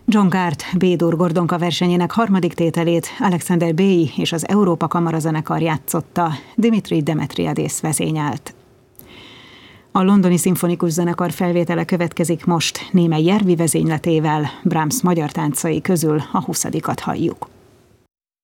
John Cart B-dur Gordonka versenyének harmadik tételét Alexander Bay és az Európa Kamarazenekar játszotta, Dimitri Demetriadis vezényelt. A Londoni Szimfonikus Zenekar felvétele következik most Németh Järvi vezényletével, Brahms magyar táncai közül a 20-at halljuk.